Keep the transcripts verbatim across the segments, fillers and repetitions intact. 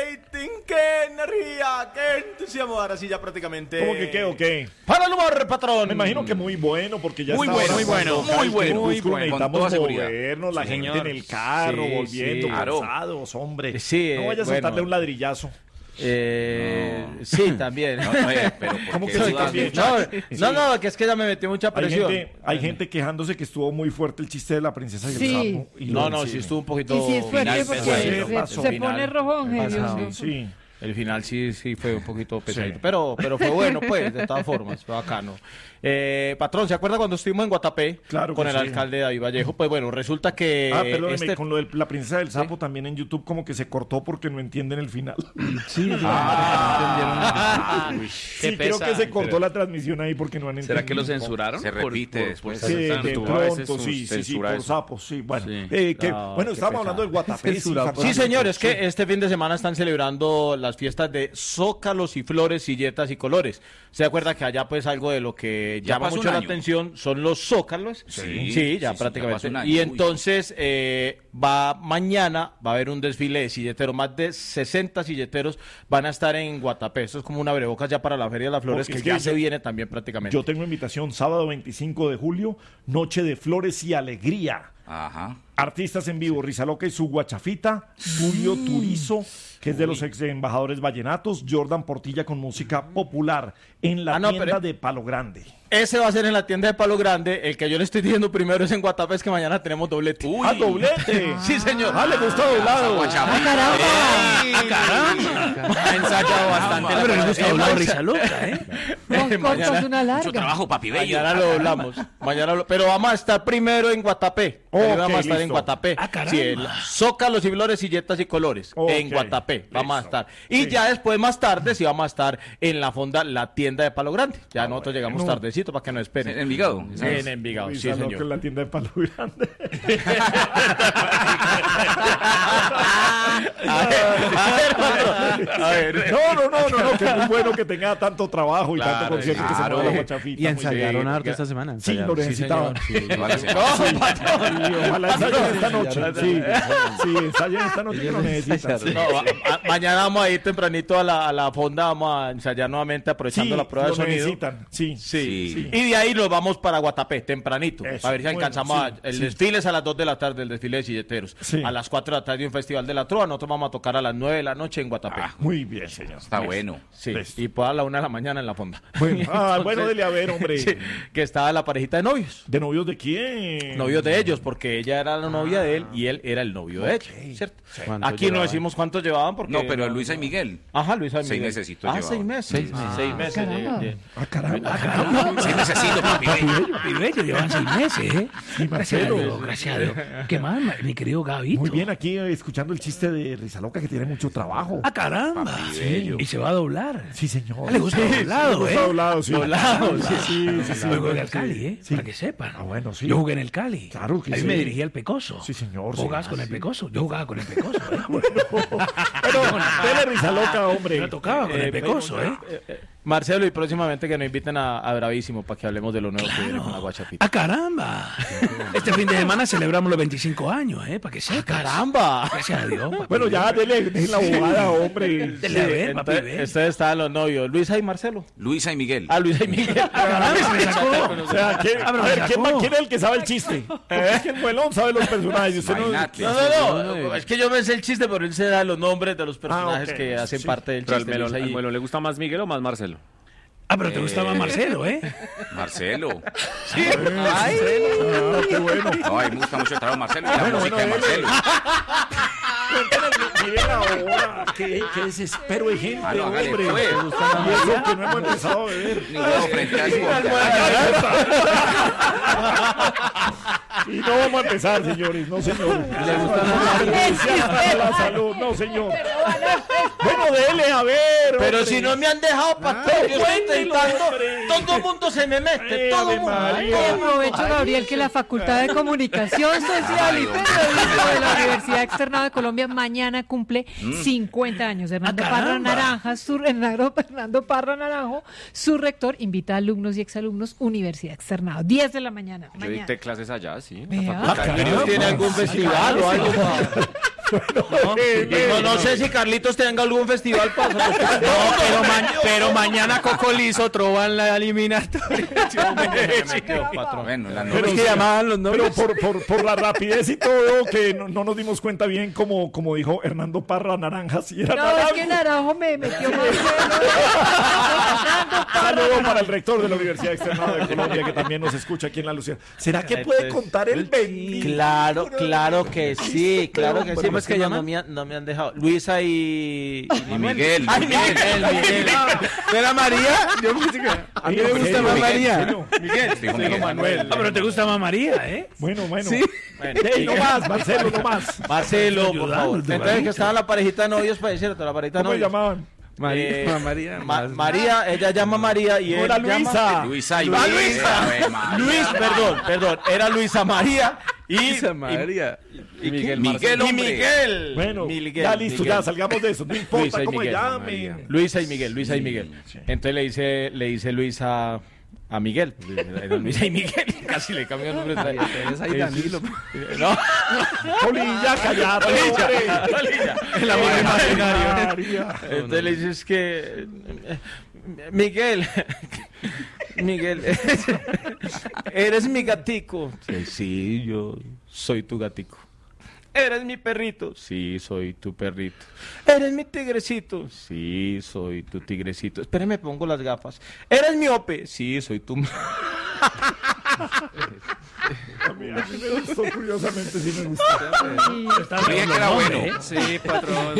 rating, qué energía, qué entusiasmo. Ahora sí ya prácticamente... ¿Cómo que qué o qué? Para el humor, patrón. Me imagino que muy bueno, porque ya Muy está bueno, ahora muy bueno, cuando muy cae bueno, el muy crepúsculo, bueno, con necesitamos toda seguridad. movernos, la Sí, gente señor. en el carro, Sí, volviendo, sí. Claro. cansados, hombre. Sí, no vayas a bueno. soltarle un ladrillazo. Eh, sí, también. No, no, eh, pero ¿por ¿Cómo qué que sí, dudas, también? muchacho? No, no, no, que es que ya me metí mucha Hay presión. gente, hay gente quejándose que estuvo muy fuerte el chiste de la princesa y el Sí. sapo. Y lo No, del no, cine. sí estuvo un poquito... Y sí es fuerte final, porque pues, se, sí, pasó. se Final, pone rojo, pasado. Angelio. Sí. El final sí, sí fue un poquito pesadito, Sí. pero, pero fue bueno, pues, de todas formas, fue bacano. Eh, patrón, ¿se acuerda cuando estuvimos en Guatapé Claro con que el sí. alcalde David Vallejo? Pues bueno, resulta que... Ah, perdóneme, este- con lo de la princesa del sapo también en YouTube como que se cortó porque no entienden el final. Sí, Ah, Uy, Sí, qué creo que pesar. se cortó la transmisión ahí porque no han entendido. ¿Será que lo censuraron? Se Por- repite por- después. por- Sí, de YouTube a veces pronto, sus- sí, sí, sí, censura por eso. sapos, sí, bueno. Sí. Eh, que- No, bueno, qué estábamos pesado. hablando del Guatapé. Sí, Censura, Fernando. Sí, señores, que este fin de semana están celebrando las fiestas de zócalos y flores, silletas y colores. ¿Se acuerda que allá pues algo de lo que Ya llama pasó mucho un ya la año. atención son los zócalos? Sí, sí, ya sí, sí, prácticamente. ya pasó un año. Y Uy. entonces eh, va mañana, va a haber un desfile de silleteros, más de sesenta silleteros van a estar en Guatapé. Esto es como una abrebocas ya para la Feria de las Flores, Porque que es que ya yo- se viene también prácticamente. Yo tengo invitación sábado veinticinco de julio, Noche de Flores y Alegría. Ajá. Artistas en vivo, Rizaloca y su guachafita, Julio Turizo, que es de los ex embajadores vallenatos, Jordan Portilla con música popular en la Ah, no, tienda pero- de Palo Grande. Ese va a ser en la tienda de Palo Grande. El que yo le estoy diciendo primero es en Guatapé, es que mañana tenemos doblete. Uy. ¡Ah, doblete! Sí, señor. ¡Ah, le gustó doblado! Guachapita. Ha ensayado bastante. Ah, pero le gusta Eh, hablar mañana- risa loca, ¿eh? Dos cortas, Mañana- una larga. Mucho trabajo, papi bello. Mañana lo doblamos. Mañana lo- pero vamos a estar primero en Guatapé. Ok, Primero vamos a estar en listo. Guatapé. Ah, caramba. Sí, el Zócalos y flores, silletas y colores. Ok, En Guatapé. Vamos a listo. estar. Y Sí. ya después, más tarde, sí vamos a estar en la fonda, la tienda de Palo Grande. Ya nosotros llegamos bueno. tardecito para que nos esperen. En Envigado. Sí, en Envigado, sí, Rizaloca señor. en la tienda de Palo Grande. A ver, a ver, patrón. A ver. No, no, no, no, no, que es muy bueno que tenga tanto trabajo y Claro, tanto concierto que se claro. mueva la guachafita. Y muy ensayaron bien. harto esta semana. Sí, ensayaron. lo necesitaba. Ojalá sea. No, patrón. Sí, ojalá ensayen esta noche. Sí, sí, ensayen esta noche que lo necesitan. No, a- a- mañana vamos a ir tempranito a la, a la fonda, vamos a ensayar nuevamente aprovechando Sí, la prueba de lo sonido. necesitan. Sí, Sí. Sí. Y de ahí nos vamos para Guatapé, tempranito. Eso, A ver si bueno, alcanzamos. sí, a- el sí. desfile es a las dos de la tarde, el desfile de silleteros. Sí. A las cuatro de la tarde un festival de la trova. Nosotros vamos a tocar a las nueve de la noche en Guatapé. Muy bien, señor. Está bueno. sí. listo. Y pues a la una de la mañana en la fonda. Bueno, ah, bueno, Entonces, dele a ver, hombre. sí, que estaba la parejita de novios. ¿De novios de quién? Novios de ellos, porque ella era la novia de él y él era el novio de ella, ¿cierto? ¿Cuánto Aquí no llevaban? decimos cuántos llevaban porque... No, pero Luisa y Miguel. Ajá, Luisa y Seis Miguel. mesecitos Ah, llevaban. seis meses. Seis meses. Seis meses. de- caramba. de- Ah, caramba. Sí, necesito, papi bello. Papi bello, llevan seis meses, ¿eh? Gracias a Marcelo. Dios, gracias a Dios. ¿Qué más, ma- mi querido Gabito? Muy bien, aquí eh, escuchando el chiste de Rizaloca que tiene mucho trabajo. ¡Ah, caramba! Papi bello. Y se va a doblar. Sí, señor. Ah, le gusta doblado, Le ¿eh? gusta doblado, sí. Doblado, sí, sí, sí, sí. Yo jugué al Cali, ¿eh? Sí. Para que sepan. Ah, bueno, sí. Yo jugué en el Cali. Claro que Ahí sí. me dirigía al Pecoso. Sí, señor, ¿Vos jugabas sí. con Ah, el sí. Pecoso? Yo jugaba con el Pecoso, ¿eh? Pero, dele Rizaloca, hombre. Me tocaba con Eh, el Pecoso, ¿eh? eh, eh, Marcelo, y próximamente que nos inviten a, a Bravísimo para que hablemos de lo nuevo que viene con la guachapita. ¡Ah, caramba! Este fin de semana celebramos los veinticinco años, ¿eh? Para que sepas. ¡Caramba! Gracias a Dios. papi. Bueno, ya, dele, dele la abogada, hombre. Dele a ver, papi, Entonces, ve. ustedes estaban los novios, Luisa y Marcelo. Luisa y Miguel. Ah, Luisa y Miguel. Caramba, se me sacó. O sea, ¿quién, Ah, a pero ver, me ¿quién, sacó. más- quién es el que sabe el chiste? Porque es que el muelón sabe los personajes. Usted no... Imagínate. No, no, no, es que yo me sé el chiste, pero él se da los nombres de los personajes Ah, ok. que hacen Sí. parte del Pero al chiste. melón, Luisa y- al melón le gusta más Miguel o más Marcelo. Ah, pero te gustaba Marcelo, ¿eh? Marcelo. Ay, ah, qué bueno. No, a mí me gusta mucho el trabajo de Marcelo y la Bueno, música bueno, de dele. Marcelo. Cuéntenos, miren ahora, qué, qué desespero de gente, Ah, no, hágale, hombre. pues. Y eso que no hemos empezado a beber. Ninguno frente al Y no vamos a empezar, señores, no, señor. Le gustan las- Perjudicial para la salud, no, señor. Bueno, dele, a ver. Pero hombre. si no me han dejado, pastor, yo estoy cuéntelo, intentando. hombre. Todo el mundo se me mete, Eh, todo Ave el mundo. María. Y aprovecho, Gabriel, que la Facultad de Comunicación Social y Periodismo de la Universidad Externada de Colombia mañana cumple cincuenta años. Hernando ¡Ah, Parra caramba! Naranja, su, Hernando, Hernando Parra Naranjo, su rector, invita a alumnos y exalumnos Universidad Externada. diez de la mañana. Yo mañana. dé clases allá, sí. Vea. La facultad. ¿Ellos tienen algún festival o algo? No, no, no sé si Carlitos tenga algún festival para No, pero, ma- pero mañana Coco Lizo trova en la eliminatoria. Bueno, la Pero, ¿Cómo es que sí, llamaban los pero nombres? por, por, por la rapidez y todo, que no, no nos dimos cuenta bien, como, como dijo Hernando Parra, naranja, si era No, naranjo. es que Naranjo me metió más Saludo para el rector de la Universidad Externada de Colombia, que también nos escucha aquí en La Lucía. ¿Será que puede contar el Benny? Claro, claro que sí, claro que sí. ¿Cómo Pues es que que no, llaman? no me, han- no me han dejado. Luisa y, Y Miguel. Ay, Miguel, Miguel. ¿No era María? Yo pensé que a mí me gusta más María. Miguel. Dijo Miguel. Manuel. Ah, pero te gusta más María, ¿eh? Bueno, bueno. Sí. Bueno, Ey, no más, Marcelo, no más. Marcelo, por Ayudando, favor. Entonces marica. que estaba la parejita de novios para decirte, la parejita de ¿Cómo se novios. llamaban? María, Eh, María. Ma- más- María, ella llama María y No él era llama- Luisa. Luisa y Ah, Miguel. Luisa. Ave María. Luis, perdón, perdón. Era Luisa María y Luisa María. y, Miguel, Miguel, y hombre. Miguel. Bueno, Miguel, ya listo, Miguel. ya salgamos de eso. No importa Luisa y cómo se Miguel. llamen. Luisa y Miguel, Luisa y Miguel. Entonces le dice, le dice Luisa a Miguel. Era Luisa y Miguel. Casi le cambió el nombre. Es ahí Danilo. No. Polilla, callate, hombre. El amor imaginario. María. Entonces le dices que eh, Miguel, Miguel, eres mi gatico. Sí, sí, yo soy tu gatico. ¿Eres mi perrito? Sí, soy tu perrito. ¿Eres mi tigrecito? Sí, soy tu tigrecito. Espérame, pongo las gafas. ¿Eres miope? Sí, soy tu... A mí, a mí me gustó, curiosamente, sí me gustó. Dije que era bueno. Sí, patrón.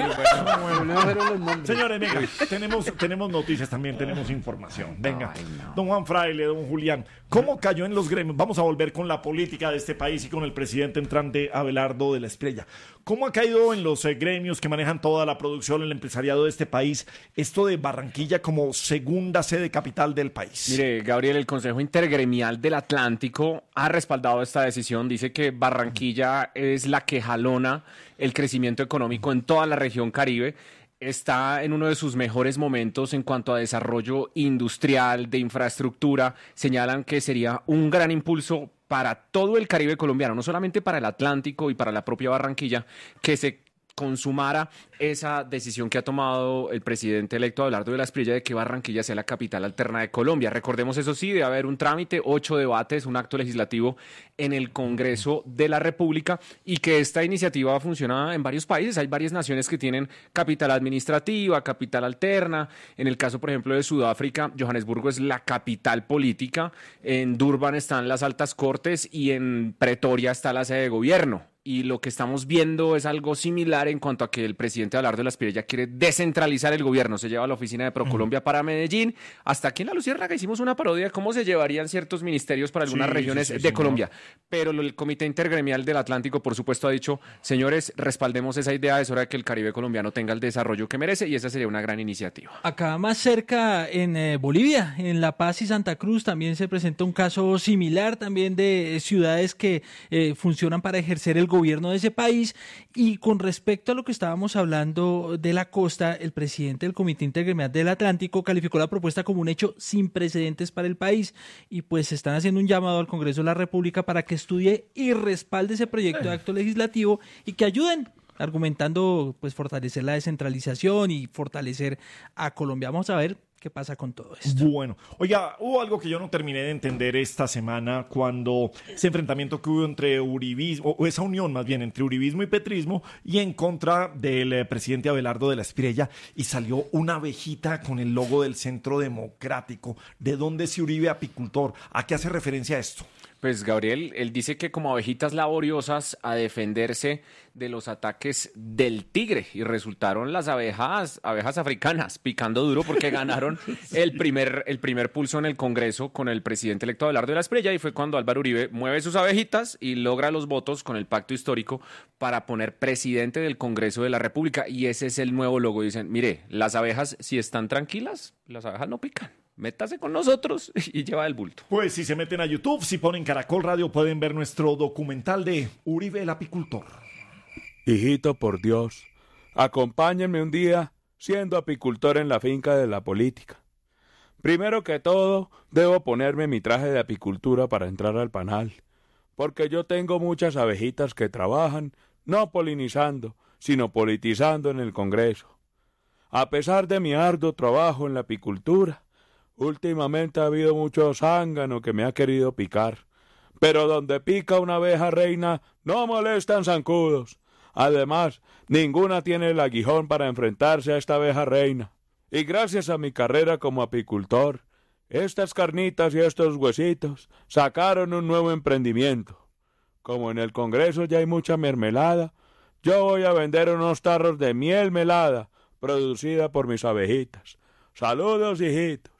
Señores, venga, tenemos, tenemos noticias también, tenemos información. Venga, don Juan Fraile, don Julián, ¿cómo cayó en los gremios? Vamos a volver con la política de este país y con el presidente entrante Abelardo de la Espriella. ¿Cómo ha caído en los eh, gremios que manejan toda la producción, el empresariado de este país, esto de Barranquilla como segunda sede capital del país? Mire, Gabriel, el Consejo Intergremial del Atlántico ha respaldado esta decisión. Dice que Barranquilla es la que jalona el crecimiento económico en toda la región Caribe. Está en uno de sus mejores momentos en cuanto a desarrollo industrial, de infraestructura. Señalan que sería un gran impulso para todo el Caribe colombiano, no solamente para el Atlántico y para la propia Barranquilla, que se consumara esa decisión que ha tomado el presidente electo Abelardo de la Espriella de que Barranquilla sea la capital alterna de Colombia. Recordemos, eso sí, debe haber un trámite, ocho debates, un acto legislativo en el Congreso de la República, y que esta iniciativa funciona en varios países. Hay varias naciones que tienen capital administrativa, capital alterna. En el caso, por ejemplo, de Sudáfrica, Johannesburgo es la capital política, en Durban están las altas cortes y en Pretoria está la sede de gobierno. Y lo que estamos viendo es algo similar en cuanto a que el presidente Abelardo de la Espriella quiere descentralizar el gobierno. Se lleva la oficina de Procolombia para Medellín. Hasta aquí en La Luciérnaga hicimos una parodia de cómo se llevarían ciertos ministerios para algunas Sí, regiones sí, sí, de señor. Colombia. Pero el Comité Intergremial del Atlántico, por supuesto, ha dicho, señores, respaldemos esa idea, es hora de que el Caribe colombiano tenga el desarrollo que merece, y esa sería una gran iniciativa. Acá más cerca, en eh, Bolivia, en La Paz y Santa Cruz, también se presenta un caso similar también de eh, ciudades que eh, funcionan para ejercer el gobierno de ese país. Y con respecto a lo que estábamos hablando de la costa, el presidente del Comité Intergremial del Atlántico calificó la propuesta como un hecho sin precedentes para el país, y pues están haciendo un llamado al Congreso de la República para que estudie y respalde ese proyecto de acto legislativo y que ayuden, argumentando pues fortalecer la descentralización y fortalecer a Colombia. Vamos a ver qué pasa con todo esto. Bueno, oiga, hubo algo que yo no terminé de entender esta semana cuando ese enfrentamiento que hubo entre uribismo, o esa unión más bien entre uribismo y petrismo, y en contra del eh, presidente Abelardo de la Espriella, y salió una abejita con el logo del Centro Democrático. ¿De dónde es Uribe apicultor? ¿A qué hace referencia esto? Pues Gabriel, él dice que como abejitas laboriosas a defenderse de los ataques del tigre, y resultaron las abejas, abejas africanas picando duro porque ganaron el primer, el primer pulso en el Congreso con el presidente electo Abelardo de la Espriella, y fue cuando Álvaro Uribe mueve sus abejitas y logra los votos con el pacto histórico para poner presidente del Congreso de la República, y ese es el nuevo logo. Dicen, mire, las abejas si están tranquilas, las abejas no pican. Métase con nosotros y lleva el bulto. Pues si se meten a YouTube, si ponen Caracol Radio, pueden ver nuestro documental de Uribe el apicultor. Hijito, por Dios, acompáñenme un día siendo apicultor en la finca de la política. Primero que todo, debo ponerme mi traje de apicultura para entrar al panal, porque yo tengo muchas abejitas que trabajan, no polinizando, sino politizando en el Congreso. A pesar de mi arduo trabajo en la apicultura, últimamente ha habido mucho zángano que me ha querido picar. Pero donde pica una abeja reina, no molestan zancudos. Además, ninguna tiene el aguijón para enfrentarse a esta abeja reina. Y gracias a mi carrera como apicultor, estas carnitas y estos huesitos sacaron un nuevo emprendimiento. Como en el Congreso ya hay mucha mermelada, yo voy a vender unos tarros de miel melada, producida por mis abejitas. Saludos, hijito.